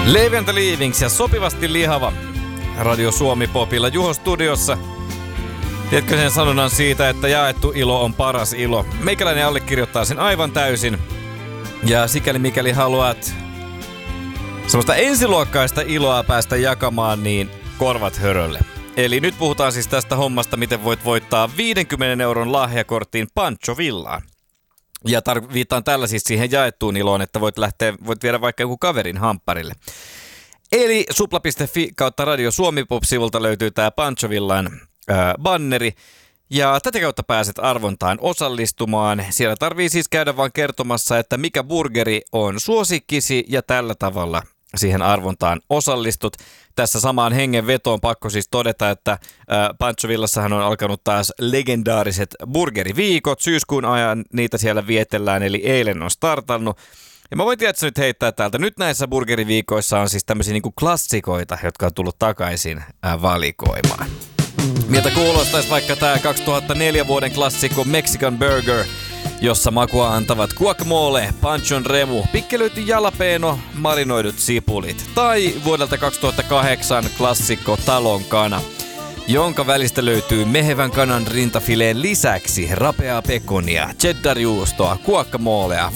Levi and the Leavings ja sopivasti lihava Radio Suomi Popilla Juho studiossa. Tiedätkö sen sanonnan siitä, että jaettu ilo on paras ilo? Meikäläinen allekirjoittaa sen aivan täysin. Ja sikäli mikäli haluat semmoista ensiluokkaista iloa päästä jakamaan, niin korvat hörölle. Eli nyt puhutaan siis tästä hommasta, miten voit voittaa 50 euron lahjakorttiin Pancho Villaan. Ja viittaan tällä siis siihen jaettuun iloon, että voit viedä vaikka joku kaverin hampparille. Eli supla.fi kautta Radio Suomi Pop-sivulta löytyy tää Pancho Villan banneri. Ja tätä kautta pääset arvontaan osallistumaan. Siellä tarvii siis käydä vaan kertomassa, että mikä burgeri on suosikkisi ja tällä tavalla siihen arvontaan osallistut. Tässä samaan hengenvetoon pakko siis todeta, että Pancho Villassahan on alkanut taas legendaariset burgeriviikot. Syyskuun ajan niitä siellä vietellään, eli eilen on startannut. Ja mä voin tietysti nyt heittää täältä. Nyt näissä burgeriviikoissa on siis tämmöisiä niinku klassikoita, jotka on tullut takaisin valikoimaan. Miltä kuulostaisi vaikka tää 2004 vuoden klassikko Mexican Burger, jossa makua antavat guacamole, panchon remu, pikkelöity jalapeno, marinoidut sipulit. Tai vuodelta 2008 klassikko talon kana, jonka välistä löytyy mehevän kanan rintafileen lisäksi rapeaa pekonia, cheddar-juustoa, guacamolea,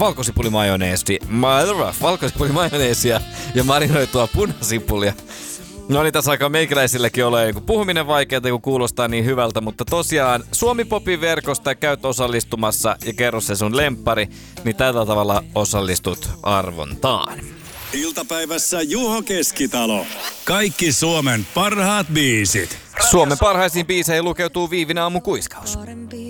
valkosipulimajoneesia ja marinoitua punasipulia. No niin, tässä alkaa meikäläisilläkin olla puhuminen vaikeaa, kun kuulostaa niin hyvältä, mutta tosiaan Suomi Popin verkosta käyt osallistumassa ja kerro se sun lemppari, niin tällä tavalla osallistut arvontaan. Iltapäivässä Juho Keskitalo. Kaikki Suomen parhaat biisit. Suomen parhaisiin biiseihin lukeutuu Viivin aamun kuiskaus.